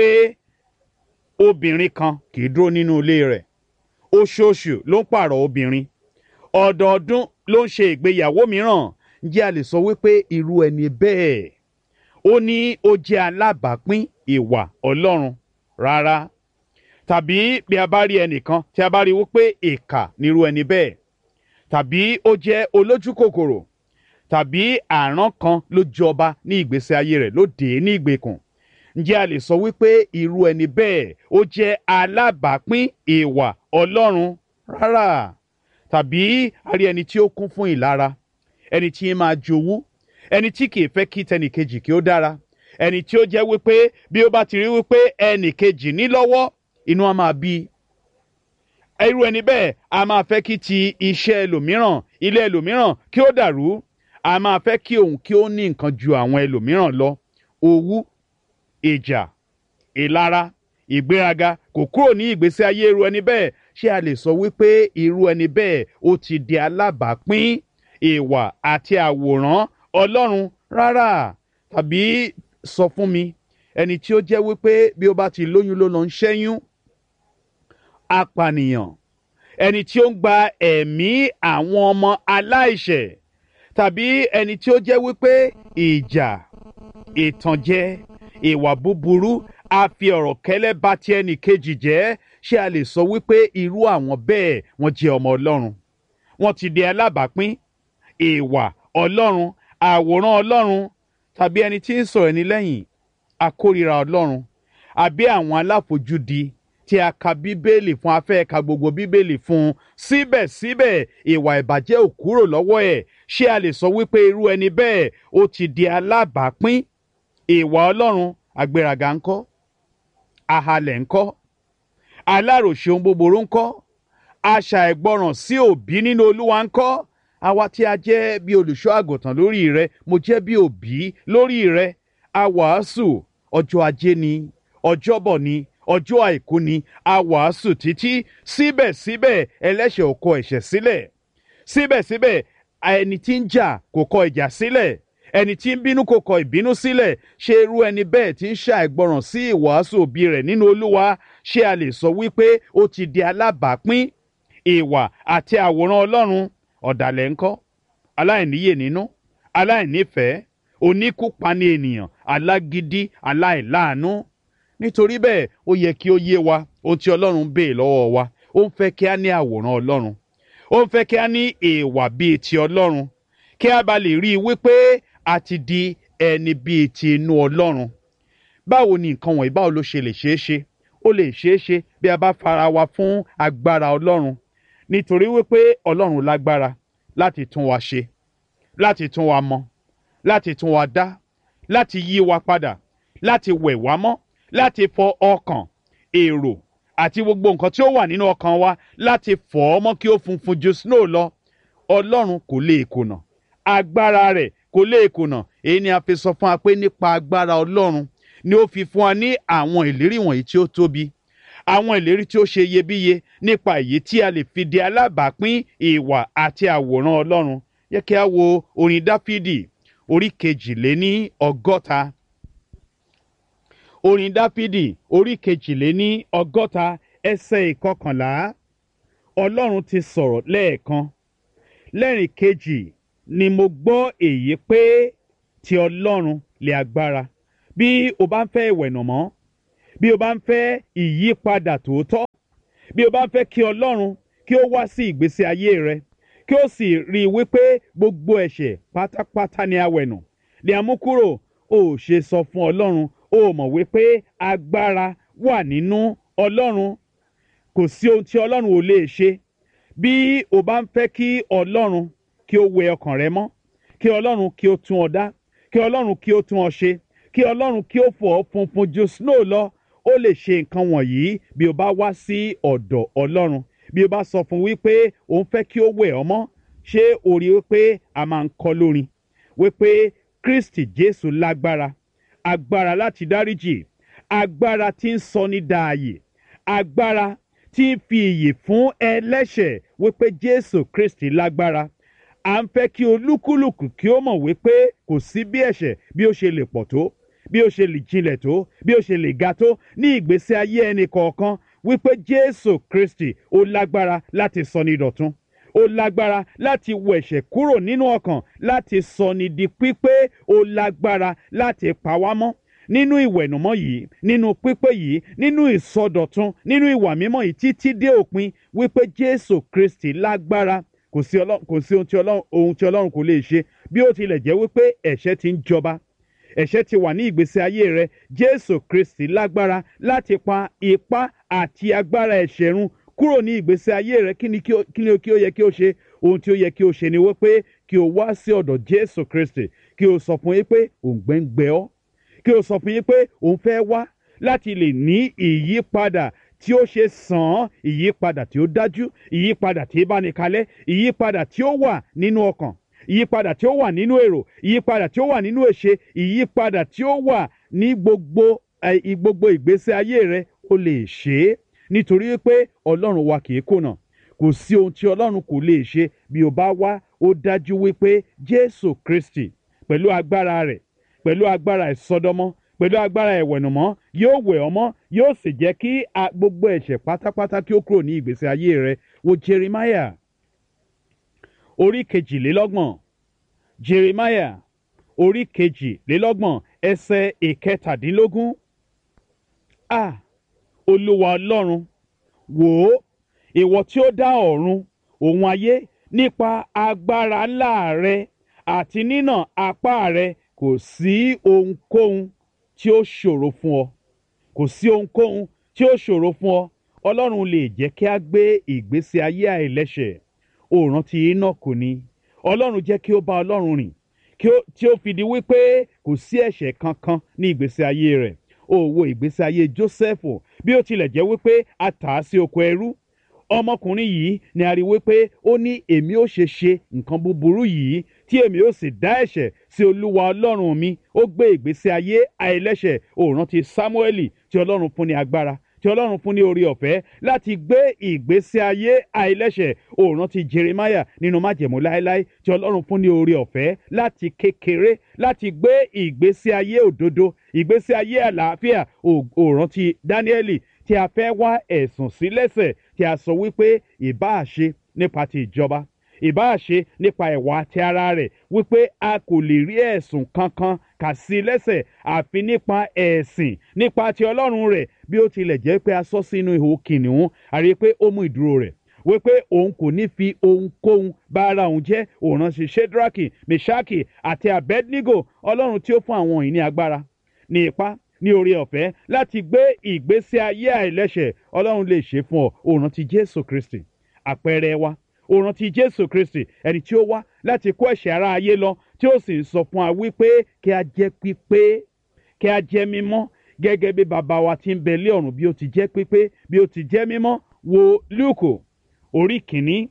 obìnrin kan kì í dúró nínú ilé rẹ̀, oṣooṣù ló ń pààrọ̀ obìnrin, ọdọọdún ló ń ṣe ìgbéyàwó mìíràn. Ǹjẹ́ a lè sọ wípé irú ẹni bẹ́ẹ̀ ó ní ó jẹ́ alábàápín ìwà Ọlọ́run? Rárá. Tàbí bí a bá rí ẹnìkan tí a bá rí wípé ìkà nírú ẹni bẹ́ẹ̀, tàbí ó jẹ́ olójú kòkòrò, tàbí àrán kan ló jọba ní ìgbésí ayé rẹ̀ ló dè é ní ìgbèkùn, ǹjẹ́ a lè sọ wípé irú ẹni bẹ́ẹ̀ ó jẹ́ alábàápín ìwà Ọlọ́run? Rárá. Tàbí a rí ẹni tí ó kún fún ìlara, ẹni tí máa jowú, ẹni tí kì í fẹ́ kí tẹnìkejì kí ó dára, ẹni tí ó jẹ́ wípé bí ó bá ti rí wípé ẹnìkejì ní lọ́wọ́, inú á máa bí i. Irú ẹni bẹ́ẹ̀ a máa fẹ́ kí ti iṣẹ́ ẹlòmíràn, ilé ẹlòmíràn kí ó dàrú, a máa fẹ́ kí òun kí ó ní nǹkan ju àwọn ẹlòmíràn lọ. Owú, ìjà, ìlara, ìgbéraga kò kúrò ní ìgbésí ayé irú ẹni bẹ́ẹ̀. Ṣé a lè sọ wípé irú ẹni bẹ́ẹ̀ ó ti di alábàápín ìwà àti àwòrán Ọlọ́run? Rárá. Tàbí sọ fún mi ẹni tí ó jẹ́ wípé bí ó bá ti lóyún ló lọ ń ṣẹ́yún, apànìyàn, ẹni tí ó ń gba ẹ̀mí àwọn ọmọ aláìṣẹ̀, tàbí ẹni tí ó jẹ́ wípé ìjà, ìtànjẹ, ìwà búburú, a fi ọ̀rọ̀ kẹ́lẹ́ bá ti ẹnì kejì jẹ́. Ṣé a lè sọ wípé irú àwọn bẹ́ẹ̀ wọ́n jẹ́ ọmọ Ọlọ́run? Wọ́n ti di alábàápín ìwà Ọlọ́run, àwòrán Ọlọ́run. Tàbí ẹni tí ń sọ̀rọ̀ ẹni lẹ́yìn, akórìíra Ọlọ́run, àbí àwọn aláfojúdi tí a ka Bíbélì fún, a fẹ́ ka gbogbo Bíbélì fún, síbẹ̀síbẹ̀ ìwà ìbàjẹ́ ò kúrò lọ́wọ́ ẹ̀. Ṣé a lè sọ wípé irú ẹni bẹ́ẹ̀ ó ti di alábàápín ìwà Ọlọ́run? Agbéraga ńkọ́? Ahalẹ̀ ńkọ́? Aláròṣe ohun búburú ńkọ́? Aṣàìgbọràn sí òbí nínú Olúwa ńkọ́? Àwa tí a jẹ́ bí olùṣọ́ àgùntàn lórí rẹ, mo jẹ́ bí òbí lórí rẹ. A wàásù ọjọ́ ajé ni, ọjọ́bọ̀ ni, ọjọ́ àìkú ni, a wàásù títí. Síbẹ̀síbẹ̀ ẹlẹ́ṣẹ̀ ò kọ ẹ̀ṣẹ̀ sílẹ̀. Síbẹ̀síbẹ̀ ẹni tí ń jà kò kọ ìjà sílẹ̀. Ẹni tí ń bínú kò kọ ìbínú sílẹ̀. Ṣé irú ẹni bẹ́ẹ̀ tí ń ṣàìgbọràn sí ìwàásù òbí rẹ̀ nínú Olúwa? Ṣé a lè sọ wípé ó ti di alábàápín ìwà àti àwòrán Ọlọ́run? Ọ̀dàlẹ̀ ńkọ́? Aláìníyè nínú, aláìnífẹ̀ẹ́, oníkúpani ènìyàn, alágídí, aláìláàánú. Nítorí bẹ́ẹ̀ ó yẹ kí ó yé wa ohun tí Ọlọ́run ń béè lọ́wọ́ wa. Ó ń fẹ́ kí a ní àwòrán Ọlọ́run, ó ń fẹ́ kí a ní ìwà bíi ti Ọlọ́run, kí a bá lè rí i wípé a ti di ẹni bíi ti inú Ọlọ́run. Báwo ni nǹkan wọ̀nyí báwo ló ṣe lè ṣeé ṣe? Ó lè ṣeé ṣe bí a bá fara wa fún agbára Ọlọ́run. Nítorí wípé Ọlọ́run lágbára láti tún wa ṣe, láti tún wa mọ, láti tún wa dá, láti yí wa padà, láti wẹ̀ wá mọ́, láti fọ ọkàn, èrò àti gbogbo nǹkan tí ó wà nínú ọkàn wa, láti fọ̀ ọ́ mọ́ kí ó funfun ju snow lọ. Ọlọ́run kò lè kùnà, agbára rẹ̀ kò lè kùnà. Èyí ni a fi sọ fún wa pé nípa agbára Ọlọ́run ni ó fi fún wa ní àwọn ìlérí wọ̀nyí tí ó tóbi, àwọn ìlérí tí ó ṣe iyebíye, nípa èyí tí a lè fi di alábàápín ìwà àti àwòrán Ọlọ́run. Yẹ kí a wo orin Dáfídì orí kejìléní ọgọ́ta. Orin Dáfídì orí kejìléní ọgọ́ta ẹsẹ̀ ìkọkànlá. Ọlọ́run ti sọ̀rọ̀ lẹ́ẹ̀kan, lẹ́rìn kejì ni mo gbọ́ èyí pé ti Ọlọ́run lè agbára. Bí o bá ń fẹ́ ìwẹ̀nùmọ́, bí o bá ń fẹ́ ìyípadà tòótọ́, bí o bá ń fẹ́ kí Ọlọ́run kí ó wá sí ìgbésí ayé rẹ, kí ó sì rí i wípé gbogbo ẹ̀ṣẹ̀ pátápátá ni a wẹ̀nù, ni a mú kúrò, ó ṣe sọ fún Ọlọ́run, ó mọ̀ wípé agbára wà nínú Ọlọ́run. Kò sí ohun tí Ọlọ́run ò lè ṣe. Bí o bá ń fẹ́ kí Ọlọ́run kí ó wẹ ọkàn rẹ mọ́, kí Ọlọ́run kí ó tún ọ dá, kí Ọlọ́run kí ó tún ọ ṣe, kí Ọlọ́run kí ó fọ̀ ọ́ funfun ju snow lọ, ó lè ṣe nǹkan wọ̀nyí bí o bá wá sí ọ̀dọ̀ Ọlọ́run. Bí o bá sọ fún wípé òun fẹ́ kí ó wẹ̀ ọ́ mọ́, ṣé o rí wípé a máa ń kọ lórin wípé Kristi Jésù lágbára, agbára láti dáríjì, agbára tí ń sọ ní dààyè, agbára tí ń fi ìyè fún ẹlẹ́ṣẹ̀, wípé Jésù Kristi lágbára. À ń fẹ́ kí olúkúlùkù kí ó mọ̀ wípé kò sí bí ẹ̀ṣẹ̀ bí ó ṣe lè pọ̀ tó, bí ó ṣe lè jinlẹ̀ tó, bí ó ṣe lè ga tó ní ìgbésí ayé ẹnì kọ̀ọ̀kan, wípé Jésù Kristi ó lágbára láti sọ ní dọ̀tun. Ó lágbára láti wọ ẹ̀ṣẹ̀ kúrò nínú ọkàn, láti sọ ní di pípé. Ó lágbára láti pa wá mọ́ nínú ìwẹ̀nùmọ́ yìí, nínú pípé yìí, nínú ìsọdọ̀tun, nínú ìwà mímọ́ yìí títí dé òpin, wípé Jésù Kristi lágbára. Kò sí Ọlọ́run, kò sí ohun tí Ọlọ́run, ohun tí Ọlọ́run kò lè ṣe. Bí ó tilẹ̀ jẹ́ wípé ẹ̀ṣẹ̀ ti ń jọba, ẹ̀ṣẹ̀ ti wà ní ìgbésí ayé rẹ, Jésù Kristi lágbára láti pa ipá àti agbára ẹ̀ṣẹ̀ run kúrò ní ìgbésí ayé rẹ. Kí ni kí ó, kí ni kí ó yẹ kí ó ṣe? Ohun tí ó yẹ kí ó ṣe ni wípé kí o wá sí ọ̀dọ̀ Jésù Kristi, kí o sọ fún yín pé òǹgbẹ ń gbẹ ọ́, kí o sọ fún yín pé òun fẹ́ wá láti lè ní ìyípadà tí ó ṣe sàn án, ìyípadà tí ó dájú, ìyípadà tí ó bá ní kalẹ̀, ìyípadà tí ó wà nínú ọkàn, ìyípadà tí ó wà nínú èrò, ìyípadà tí ó wà nínú èṣe, ìyípadà tí ó wà ní gbogbo ẹ gbogbo ìgbésí ayé rẹ. Ó lè ṣe é, nítorí pé Ọlọ́run wa kì í kùnà. Kò sí ohun tí Ọlọ́run kò lè ṣe. Bí o bá wá, ó dájú wípé Jésù Kristi pẹ̀lú agbára rẹ̀, pẹ̀lú agbára ìsọdọmọ, pẹ̀lú agbára ìwẹ̀nùmọ́, yóò wẹ̀ ọ́ mọ́, yóò sì jẹ́ kí gbogbo ẹ̀ṣẹ̀ pátápátá kí ó kúrò ní ìgbésí ayé rẹ. Wo Jeremiah orí kejìlélọ́gbọ̀n, Jeremiah orí kejìlélọ́gbọ̀n ẹsẹ̀ ìkẹtàdínlógún. À, Olúwa Ọlọ́run, wò ó, ìwọ tí ó dá ọ̀run òun ayé, nípa agbára ńlá rẹ àti nínà apá rẹ kò sí ohunkóhun tí ó ṣòro fún ọ. Kò sí ohunkóhun tí ó ṣòro fún ọ. Ọlọ́run lè jẹ́ kí a gbé ìgbésí ayé àìlẹ́ṣẹ̀. Ó rántí Énọ́kù ni. Ọlọ́run jẹ́ kí ó bá Ọlọ́run rìn, kí ó tí ó fi di wípé kò sí ẹ̀ṣẹ̀ kankan ní ìgbésí ayé rẹ̀. Ó wo ìgbésí ayé Jósẹ́fù, bí ó tilẹ̀ jẹ́ wípé a tà á sí oko ẹrú. Ọmọkùnrin yìí ni a rí wípé ó ní èmi ó ṣe ṣe nǹkan búburú yìí tí èmi ó sì dá ẹ̀ṣẹ̀ sí Olúwa Ọlọ́run mi. Ó gbé ìgbésí ayé àìlẹ́ṣẹ̀. Ó rántí Sámúẹ́lì tí Ọlọ́run fún ní agbára, tí Ọlọ́run fún ní oore ọ̀fẹ́ láti gbé ìgbésí ayé àìlẹ́ṣẹ̀. Ó rántí Jeremiah nínú májẹ̀mú láéláé tí Ọlọ́run fún ní oore ọ̀fẹ́ láti kékeré láti gbé ìgbésí ayé òdodo, ìgbésí ayé àlàáfíà. Ó rántí Dáníẹ́lì tí a fẹ́ wá ẹ̀sùn sí lẹ́sẹ̀, tí a sọ wípé ìbáà ṣe nípa ti ìjọba, ìbáà ṣe nípa ìwà ti ara rẹ̀, wípé a kò lè rí ẹ̀sùn kankan kà sí lẹ́sẹ̀ àfi nípa ẹ̀sìn, nípa ti Ọlọ́run rẹ̀. Bí ó tilẹ̀ jẹ́ pé a sọ sínú ihò kìnìún, a rí i pé ó mú ìdúró rẹ̀, wípé òun kò ní fi ohunkóhun bá ara òun jẹ́. Ó ránṣẹ́ Ṣédrákì, Mèṣákì àti Abednego. Ọlọ́run tí ó fún àwọn yìí ní agbára, ní ipá, ní oore ọ̀fẹ́ láti gbé ìgbésí ayé àìlẹ́ṣẹ̀. Ọlọ́run lè ṣe fún ọ. Ó rántí Jésù Kristi, àpẹẹrẹ wa. Ó rántí Jésù Kristi, ẹni tí ó wá láti kó ẹ̀ṣẹ̀ ara ayé lọ, tí ó sì ń sọ fún wa wípé kí a jẹ́ pípé, kí a jẹ́ mímọ́ gẹ́gẹ́ bí bàbá wa tí ń bẹ lé ọ̀run bí ó ti jẹ́ pípé, bí ó ti jẹ́ mímọ́. Wo Lúùkù orí kìíní,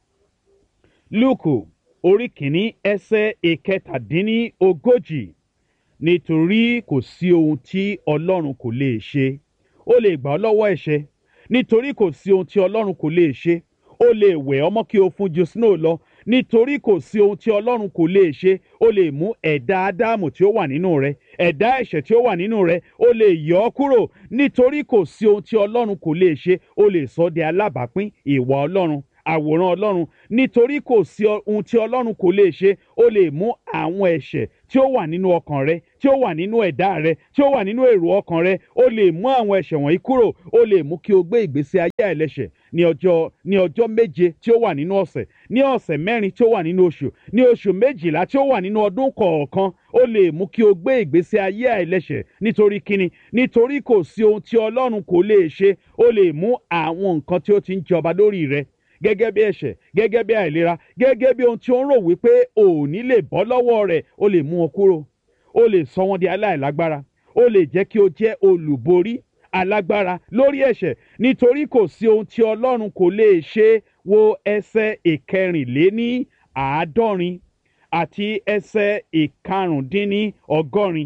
Lúùkù orí kìíní ẹsẹ̀ ìkẹtàdínní ogójì. Nítorí kò sí ohun tí Ọlọ́run kò lè ṣe. Ó lè gbà ọ́ lọ́wọ́ ẹ̀ṣẹ̀. Nítorí kò sí ohun tí Ọlọ́run kò lè ṣe. Ó lè wẹ̀ ọ́ mọ́ kí o fún ju snow lọ. Nítorí kò sí ohun tí Ọlọ́run kò lè ṣe. Ó lè mú ẹ̀dá Ádámù tí ó wà nínú rẹ, ẹ̀dá ẹ̀ṣẹ̀ tí ó wà nínú rẹ, ó lè yọ ọ́ kúrò. Nítorí kò sí ohun tí Ọlọ́run kò lè ṣe. Ó lè sọ ọ́ di alábàápín ìwà Ọlọ́run àwòrán Ọlọ́run nítorí kò sí ohun tí Ọlọ́run kò lè ṣe. Ó lè mú àwọn ẹ̀ṣẹ̀ tí ó wà nínú ọkàn rẹ, tí ó wà nínú ẹ̀dá rẹ, tí ó wà nínú èrò ọkàn rẹ, ó lè mú àwọn ẹ̀ṣẹ̀ wọ̀nyí kúrò. Ó lè mú kí o gbé ìgbésí ayé àìlẹ́ṣẹ̀ ní ọjọ́ ní ọjọ́ méje tí ó wà nínú ọ̀sẹ̀, ní ọ̀sẹ̀ mẹ́rin tí ó wà nínú oṣù, ní oṣù méjìlá tí ó wà nínú ọdún kọ̀ọ̀kan. Ó lè mú kí o gbé ìgbésí ayé àìlẹ́ṣẹ̀ nítorí kíni? Nítorí kò sí ohun tí Ọlọ́run kò lè ṣe. Ó lè mú àwọn nǹkan tí ó ti ń jọba lórí rẹ gẹ́gẹ́ bí ẹ̀ṣẹ̀, gẹ́gẹ́ bí àìlera, gẹ́gẹ́ bí ohun tí ó ń rò wípé ò ní lè bọ́ lọ́wọ́ rẹ̀. Ó lè mú wọn kúrò. Ó lè sọ wọ́n di aláìlágbára. Ó lè jẹ́ kí o jẹ́ olùborí alágbára lórí ẹ̀ṣẹ̀ nítorí kò sí ohun tí Ọlọ́run kò lè ṣe. Wo ẹsẹ̀ ìkẹrìnléní àádọ́rin àti ẹsẹ̀ ìkarùndínní ọgọ́rin.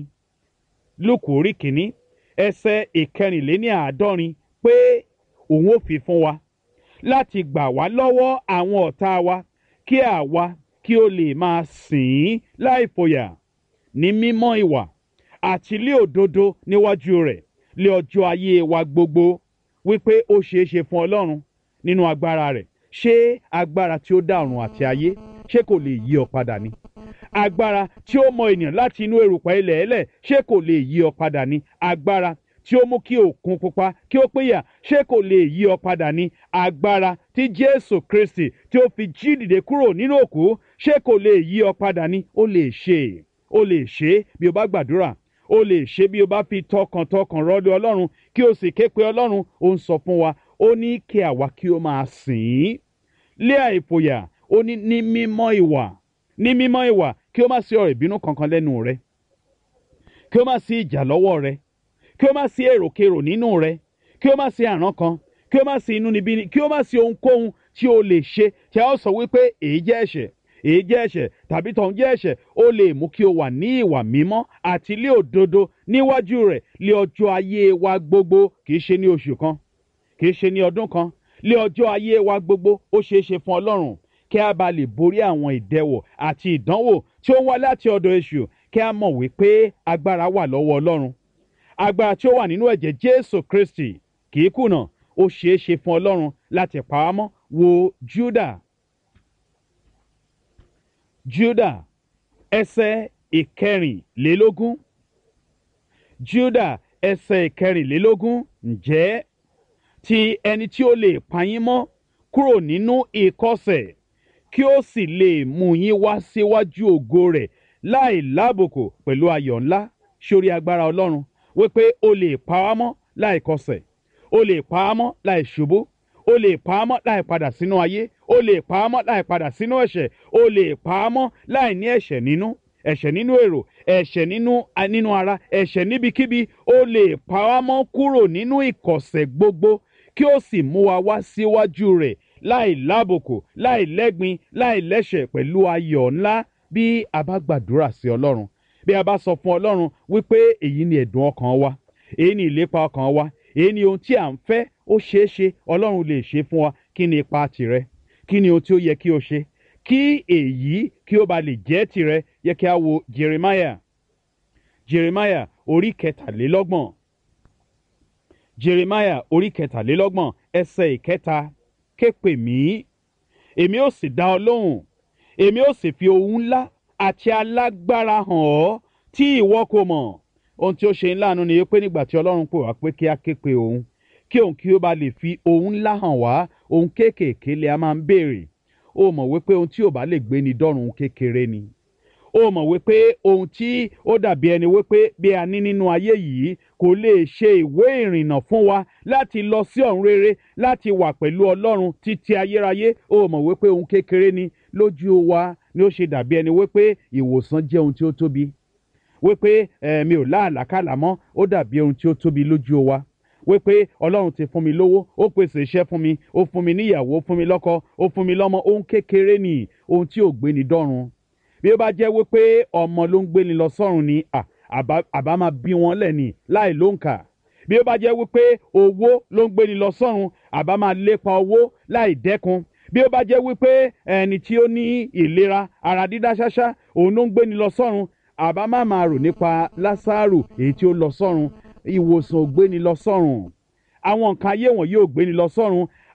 Lúùkù orí kìíní ẹsẹ̀ ìkẹrìnléní àádọ́rin pé òun ó fi fún wa láti gbà wá lọ́wọ́ àwọn ọ̀tá wa kí àwa kí ó lè máa sìn ín láì fòyà ní mímọ́ ìwà àti lé òdodo níwájú rẹ̀ lé ọjọ́ ayé wa gbogbo. Wípé ó ṣeé ṣe fún Ọlọ́run nínú agbára rẹ̀. Ṣé agbára tí ó dá ọ̀run àti ayé ṣé kò lè yí ọ padà ni? Agbára tí ó mọ ènìyàn láti inú erùpẹ̀ ilẹ̀ ẹlẹ̀ ṣé kò lè yí ọ padà ni? Agbára tí ó mú kí òkun pupa kí ó péyà ṣé kò lè yí ọ padà ni? Agbára tí Jésù Kristi tí ó fi jí dìde kúrò nínú òkú ṣé kò lè yí ọ padà ni? Ó lè ṣe. Ó lè ṣe bí o bá gbàdúrà. Ó lè ṣe bí o bá fi tọkàntọkàn rọ́lé Ọlọ́run kí o sì ké pe Ọlọ́run. Ó ń sọ fún wa, ó ní kí àwa kí ó máa sìn ín lé àìfòyà. Ó ní ní mímọ́ ìwà, ní mímọ́ ìwà, kí ó má sí ọ̀rọ̀ ìbínú kankan lẹ́nu rẹ, kí ó má sí ìjà lọ́wọ́ rẹ, kí ó má sí èròkerò nínú rẹ, kí ó má sí àrán kan, kí ó má sí inúnibíni, kí ó má sí ohunkóhun tí o lè ṣe tí a ó sọ wípé èyí jẹ́ ẹ̀ṣẹ̀, èyí jẹ́ ẹ̀ṣẹ̀ tàbí tọ̀hún jẹ́ ẹ̀ṣẹ̀. Ó lè mú kí o wà ní ìwà mímọ́ àti lé òdodo níwájú rẹ̀ lé ọjọ́ ayé wa gbogbo. Kì í ṣe ní oṣù kan, kì í ṣe ní ọdún kan, lé ọjọ́ ayé wa gbogbo. Ó ṣeé ṣe fún Ọlọ́run kí a bá lè borí àwọn ìdẹwò àti ìdánwò tí ó ń wá láti ọ̀dọ̀ èṣù. Kí a mọ̀ wípé agbára wà lọ́wọ́ Ọlọ́run. Agbára tí ó wà nínú ẹ̀jẹ̀ Jésù Kristi kì í kùnà. Ó ṣeé ṣe fún Ọlọ́run láti pa á mọ́. Wo Júdà, Júdà ẹsẹ̀ ìkẹrìnlélógún. Júdà ẹsẹ̀ ìkẹrìnlélógún. Ǹjẹ́ ti ẹni tí ó lè pa yín mọ́ kúrò nínú ìkọ̀sẹ̀ kí ó sì lè mú yín wá síwájú ògo rẹ̀ láì lábùkù pẹ̀lú ayọ̀ ńlá. Sórí agbára Ọlọ́run wípé ó lè pa wá mọ́ láì kọsẹ̀, ó lè pa á mọ́ láì ṣubú, ó lè pa á mọ́ láì padà sínú ayé, ó lè pa á mọ́ láì padà sínú ẹ̀ṣẹ̀, ó lè pa á mọ́ láì ní ẹ̀ṣẹ̀ nínú, ẹ̀ṣẹ̀ nínú èrò, ẹ̀ṣẹ̀ nínú nínú ara, ẹ̀ṣẹ̀ níbikíbi. Ó lè pa wá mọ́ kúrò nínú ìkọ̀sẹ̀ gbogbo kí ó sì mú wa wá síwájú rẹ̀ láì lábùkù, láì lẹ́gbin, láì lẹ́ṣẹ̀ pẹ̀lú ayọ̀ ńlá. Bí a bá gbàdúrà sí Ọlọ́run, bí a bá sọ fún Ọlọ́run wípé èyí ni ẹ̀dùn ọkàn wa, èyí ni ìlépa ọkàn wa, èyí ni ohun tí à ń fẹ́, ó ṣeé ṣe Ọlọ́run lè ṣe fún wa. Kí ni ipa tìrẹ? Kí ni ohun tí ó yẹ kí o ṣe kí èyí kí ó ba lè jẹ́ tìrẹ? Yẹ kí a wo Jeremiah, Jeremiah orí kẹtàlélọ́gbọ̀n, Jeremiah orí kẹtàlélọ́gbọ̀n ẹsẹ̀ ìkẹta. Ké pè mí, èmi ó sì dá ọ lóhùn, èmi ó sì fi ohun ńlá àti alágbára hàn ọ́ tí ìwọ kò mọ̀. Ohun tí ó ṣe ńláàánú ni pé nígbà tí Ọlọ́run pè wá pé kí a ké pe òun, kí òun kí ó bá lè fi ohun ńlá hàn wá, ohun kéékèèké lè a máa ń béèrè. Ó mọ̀ wípé ohun tí ò bá lè gbé ni dọ́run kékeré ni. Ó mọ̀ wípé ohun tí ó dàbí ẹni wípé bí a ní nínú ayé yìí kò lè ṣe ìwé ìrìnnà fún wa láti lọ sí ọ̀run rere, láti wà pẹ̀lú Ọlọ́run títí ayérayé. Ó mọ̀ wípé ohun kékeré ni lójú wa, ni ó ṣe dàbí ẹni wípé ìwòsàn jẹ́ ohun tí ó tóbi, wípé ẹ̀ mi ò láàlákàlà mọ́, ó dàbí ohun tí ó tóbi lójú wa. Wípé Ọlọ́run ti fún mi lówó, ó pèsè iṣẹ́ fún mi, ó fún mi níyàwó, ó fún mi lọ́kọ, ó fún mi lọ́mọ. Ohun kékeré ni, ohun tí ò gbé ni dọ́run. Bí ó bá jẹ́ wípé ọmọ ló ń gbé ni lọ sọ́run ni, àbá àbá máa bí wọn lẹ́ni láì lóǹkà. Bí ó bá jẹ́ wípé owó ló ń gbé ni lọ sọ́run, àbá máa lépa owó láì dẹ́kun. Bí ó bá jẹ́ wípé ẹni tí ó ní ìlera ara dídá ṣáṣá òun ló ń gbé ni lọ sọ́run, àbá má máa rò nípa Lásárù èyí tí ó lọ sọ́run. Ìwòsàn ò gbé ni lọ sọ́run. Àwọn nǹkan ayé wọ̀nyí ò gbé ni lọ sọ́run.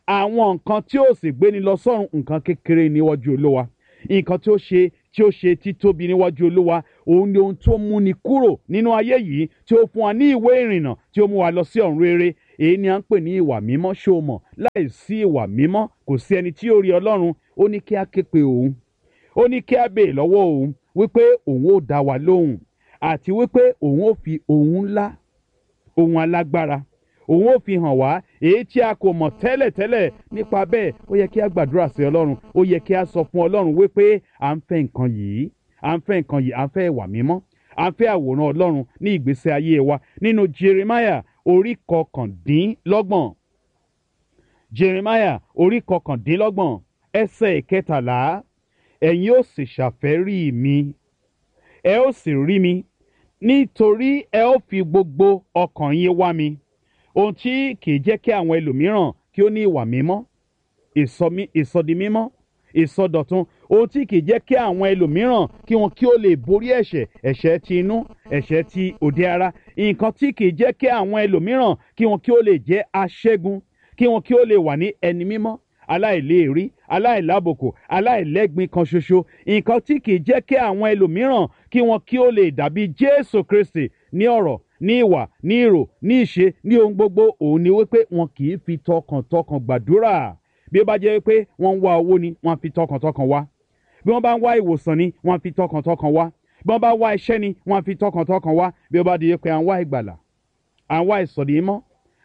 àwọn nǹkan tí ó sì gbéni lọ sọ́run nǹkan kékeré níwájú olúwa nǹkan tí ó ṣe tí ó ṣe títóbi níwájú olúwa òun ni ohun tó múni kúrò nínú ayé yìí tí ó fún wa ní ìwé ìrìnnà tí ó mú wa lọ sí ọ̀run rere èyí ni à ń pè ní ìwà mímọ́ ṣó mọ̀ láì sí ìwà mímọ́ kò sí ẹni tí yóò rí ọlọ́run ó ní kí á ké pe òun ó ní kí á béè lọ́wọ́ òun wípé òun ó dá wa lóhùn àti wípé òun ó fi ohun ńlá ohun alágbára òun ó fi hàn wá èyí tí a kò mọ̀ tẹ́lẹ̀tẹ́lẹ̀ nípa bẹ́ẹ̀ ó yẹ kí a gbàdúrà sí ọlọ́run ó yẹ kí a sọ fún ọlọ́run wípé à ń fẹ́ nǹkan yìí à ń fẹ́ nǹkan yìí à ń fẹ́ ìwà mímọ́ à ń fẹ́ àwòrán ọlọ́run ní ìgbésí ayé wa nínú Jeremiah orí kọkàndínlọ́gbọ̀n Jeremiah orí kọkàndínlọ́gbọ̀n ẹsẹ̀ ìkẹtàlá ẹ̀yin ó sì ṣàfẹ́rí mi ẹ ó sì rí mi nítorí ẹ ó fi gbogbo ọkàn yín wá mi ohun tí kì í jẹ́ kí àwọn ẹlòmíràn kí ó ní ìwà mímọ́ ìsọdi mímọ́ ìsọdọ̀tun ohun tí kì í jẹ́ kí àwọn ẹlòmíràn kí wọn kí ó lè borí ẹ̀ṣẹ̀ ẹ̀ṣẹ̀ ti inú ẹ̀ṣẹ̀ ti òde ara nǹkan tí kì í jẹ́ kí àwọn ẹlòmíràn kí wọn kí ó lè jẹ́ aṣẹ́gun kí wọn kí ó lè wà ní ẹni mímọ́ aláìléèrí aláìlábòkò aláìlẹ́gbin kan ṣoṣo nǹkan tí kì í jẹ́ kí àwọn ẹlòmíràn kí wọn kí ó lè dàbí Jésù Kristi ní ọ̀rọ̀ ní ìwà ní ìrò ní ìṣe ní ohun gbogbo òun ni wípé wọn kì í fi tọkàntọkàn gbàdúrà bí ó bá jẹ́ wípé wọ́n ń wá owó ni wọ́n fi tọkàntọkàn wá bí wọ́n bá ń wá ìwòsàn ni wọ́n fi tọkàntọkàn wá bí wọ́n bá wá iṣẹ́ ni wọ́n fi tọkàntọkàn wá bí ó bá di pé à ń wá ìgbàlà à ń wá ìsọ̀dí mímọ́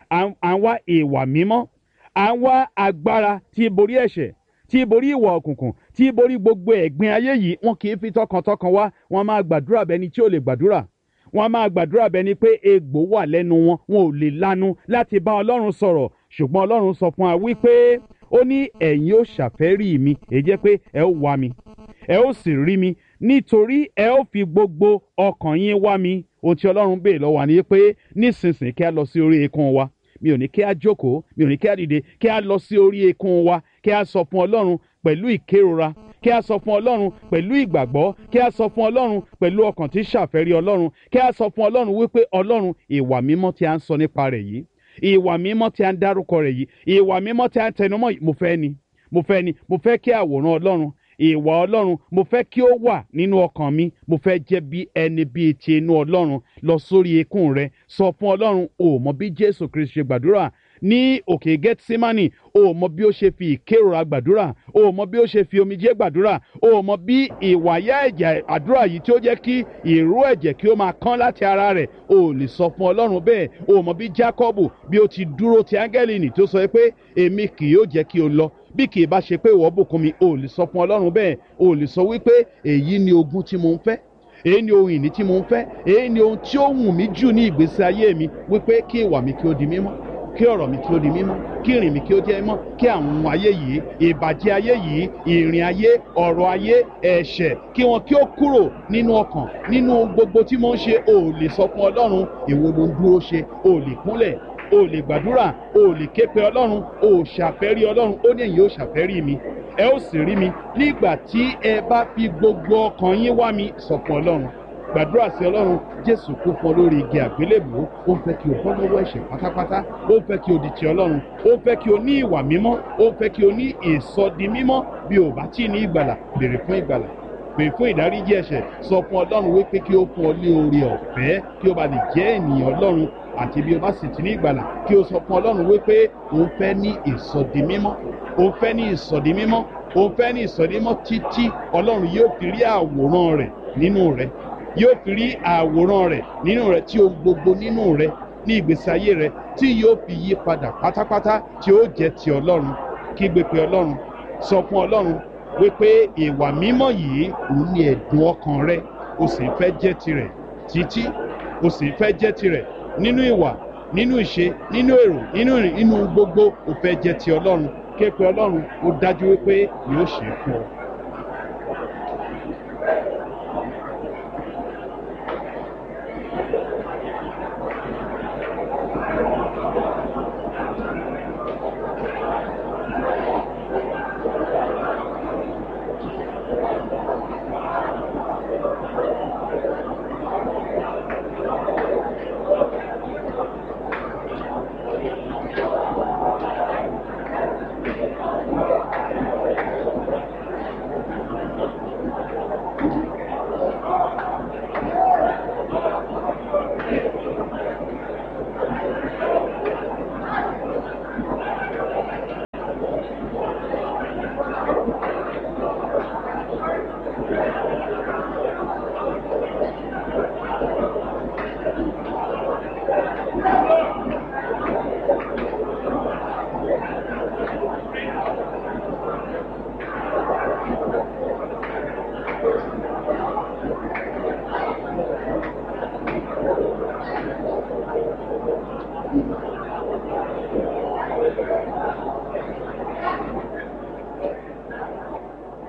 à ń wá ìwà mímọ́ à ń wá agbára tí borí ẹ̀ṣẹ̀ tí borí ìwà òkùnkùn tí borí gbogbo ẹ̀gbin ayé yìí wọn kì í fi tọkàntọkàn wá wọn máa gbàdúrà bẹni tí ò lè gbàdúrà wọn máa gbàdúrà bẹni pé egbò wà lẹ́nu wọn wọn ò lè lanu láti bá Ọlọ́run sọ̀rọ̀ ṣùgbọ́n Ọlọ́run sọ fún wa wípé ó ní ẹ̀yin ó ṣàfẹ́rí mi èyí jẹ́ pé ẹ ó wá mi ẹ ó sì rí mi nítorí ẹ ó fi gbogbo ọkàn yín wá mi ohun tí Ọlọ́run béè lọ́wọ́ wa ni pé nísinsìnyí kí a lọ sí orí eékún wa mi ò ní kí a jókòó mi ò ní kí a dìde kí a lọ sí orí eékún wa kí a sọ fún Ọlọ́run pẹ̀lú ìkérora kí a sọ fún Ọlọ́run pẹ̀lú ìgbàgbọ́ kí a sọ fún Ọlọ́run pẹ̀lú ọkàn tí ṣàfẹ́rí Ọlọ́run kí a sọ fún Ọlọ́run wípé Ọlọ́run ìwà mímọ́ tí a ń sọ nípa rẹ̀ yìí ìwà mímọ́ tí a ń dárúkọ rẹ̀ yìí ìwà mímọ́ tí a ń tẹnumọ́ yìí mo fẹ́ ni mo fẹ́ ni mo fẹ́ kí àwòrán Ọlọ́run ìwà Ọlọ́run mo fẹ́ kí ó wà nínú ọkàn mi mo fẹ́ jẹ́ bí ẹni bíi ti inú Ọlọ́run lọ sórí eékún rẹ sọ fún Ọlọ́run o mọ bí Jésù Kristi ṣe gbàdúrà ní òkè Gẹ́tísémánì o mọ bí ó ṣe fi ìkérora gbàdúrà o mọ bí ó ṣe fi omijé gbàdúrà o mọ bí ìwàyà ẹ̀jẹ̀ àdúrà yìí tí ó jẹ́ kí ìró ẹ̀jẹ̀ kí ó máa kán láti ara rẹ̀ o lè sọ fún Ọlọ́run bẹ́ẹ̀ o mọ bí Jákọ́bù bí ó ti dúró ti áńgẹ́lì nì tó sọ pé èmi kì yóò jẹ́ kí o lọ bí kì í bá ṣe pé ìwọ bùkún mi o lè sọ fún Ọlọ́run bẹ́ẹ̀ o lè sọ wípé èyí ni ogún tí mo ń fẹ́ èyí ni ohun ìní tí mo ń fẹ́ èyí ni ohun tí ó wù mí jù ní ìgbésí ayé mi wípé kí ìwà mi kí ó di mímọ́ kí ọ̀rọ̀ mi kí ó di mímọ́ kí ìrìn mi kí ó jẹ́ mímọ́ kí àwọn ohun ayé yìí ìbàjẹ́ ayé yìí ìrìn ayé ọ̀rọ̀ ayé ẹ̀ṣẹ̀ kí wọn kí ó kúrò nínú ọkàn nínú gbogbo tí mo ń ṣe o lè sọ fún Ọlọ́run èwo ló ń dúró ṣe o lè kúnlẹ̀ o lè gbàdúrà o lè ké pe Ọlọ́run o ṣàfẹ́rí Ọlọ́run ó ní ẹ̀yin ó ṣàfẹ́rí mi ẹ ó sì rí mi nígbà tí ẹ bá fi gbogbo ọkàn yín wá mi sọ fún Ọlọ́run gbàdúrà sí Ọlọ́run Jésù kú fún ọ lórí igi àgbélébùú ó ń fẹ́ kí o bọ́ lọ́wọ́ ẹ̀ṣẹ̀ pátápátá ó ń fẹ́ kí o di ti Ọlọ́run ó ń fẹ́ kí o ní ìwà mímọ́ ó ń fẹ́ kí o ní ìsọdi mímọ́ bí o bá tí ì ní ìgbàlà béèrè fún ìgbàlà béèrè fún ìdáríjì ẹ̀ṣẹ̀ sọ fún Ọlọ́run wípé kí o fún ọ ní oore ọ̀fẹ́ kí o bá lè jẹ́ ènìyàn Ọlọ́run àti bí o bá sì ti ní ìgbàlà kí o sọ fún Ọlọ́run wípé o ń fẹ́ ní ìsọdi mímọ́ o ń fẹ́ ní ìsọdi mímọ́ o ń fẹ́ ní ìsọdi mímọ́ títí Ọlọ́run yóò fi rí àwòrán rẹ̀ nínú rẹ̀ yóò fi rí àwòrán rẹ̀ nínú rẹ̀ tí ohun gbogbo nínú rẹ̀ ní ìgbésí ayé rẹ̀ tí yóò fi yí padà pátápátá tí ó jẹ́ ti Ọlọ́run kígbe pé Ọlọ́run sọ fún Ọlọ́run wípé ìwà mímọ́ yìí òun ni ẹ̀dùn ọkàn rẹ̀ o sì fẹ́ jẹ́ tirẹ̀ títí o sì fẹ́ jẹ́ tirẹ̀ nínú ìwà nínú ìṣe nínú èrò nínú ìrìn nínú gbogbo o fẹ́ jẹ́ ti Ọlọ́run ké pe Ọlọ́run ó dájú wípé yóò ṣe é fún ọ.